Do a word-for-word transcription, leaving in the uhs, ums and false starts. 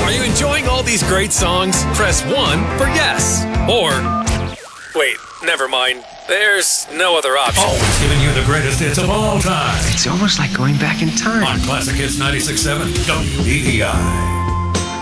Are you enjoying all these great songs? Press one for yes. Or, wait, never mind. There's no other option. Always giving you the greatest hits of all time. It's almost like going back in time. On Classic Hits ninety-six point seven W E E I.